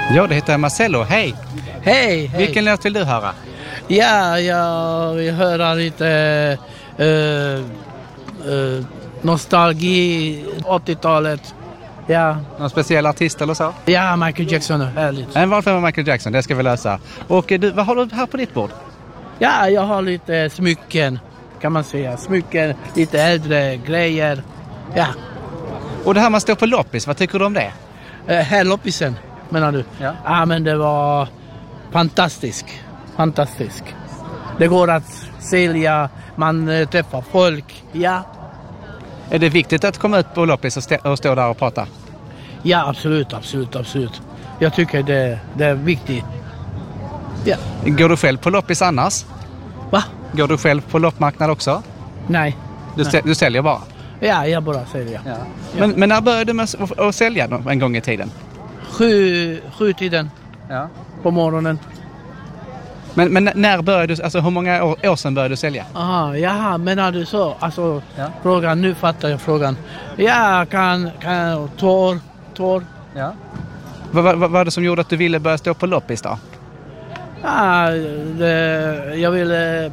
Ja, det heter Marcello. Hej! Hej! Vilken låt vill du höra? Ja, jag vill höra lite nostalgi, 80-talet. Ja. Någon speciell artist eller så? Ja, Michael Jackson är härligt. En valfri med Michael Jackson, det ska vi lösa. Och du, vad har du här på ditt bord? Ja, jag har lite smycken, kan man säga. Smycken, lite äldre grejer. Ja. Och det här man står på loppis, vad tycker du om det? Här loppisen, menar du? Ja. Ja, men det var fantastisk. Fantastisk. Det går att sälja, man träffar folk. Ja. Är det viktigt att komma ut på loppis och stå där och prata? Ja, absolut. Jag tycker det är viktigt. Ja. Går du själv på loppis annars? Va? Går du själv på loppmarknad också? Nej. Du säljer bara? Ja, jag bara säljer. Ja. Men när började du med att sälja då, en gång i tiden? 7-tiden på morgonen. Men när började du, alltså hur många år sedan började du sälja? Aha, jaha, menar du så? Alltså, frågan, nu fattar jag frågan. Ja, kan 2 år. Ja. Vad var det som gjorde att du ville börja stå på loppis då? Ja, jag ville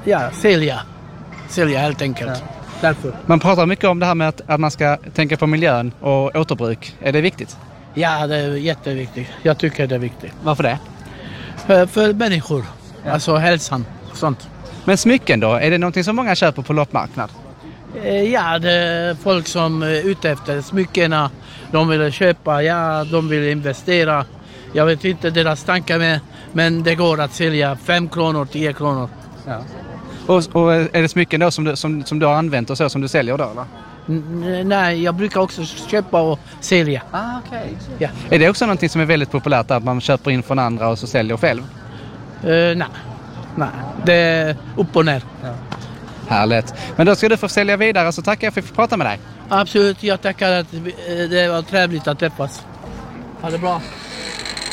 sälja helt enkelt. Ja. Därför. Man pratar mycket om det här med att man ska tänka på miljön och återbruk. Är det viktigt? Ja, det är jätteviktigt. Jag tycker det är viktigt. Varför det? För människor, alltså hälsan och sånt. Men smycken då? Är det någonting som många köper på loppmarknad? Ja, det är folk som är ute efter smyckena. De vill köpa, de vill investera. Jag vet inte deras tankar med, men det går att sälja 5 kronor, 10 kronor. Ja. Och är det smycken då som du har använt och så som du säljer då eller? Nej, jag brukar också köpa och sälja. Okej. Ja. Är det också någonting som är väldigt populärt att man köper in från andra och så säljer själv? Nej, det är upp och ner. Ja. Härligt. Men då ska du få sälja vidare, så tackar jag för att få prata med dig. Absolut, jag tackar att det var trevligt att träffas. Ha det bra.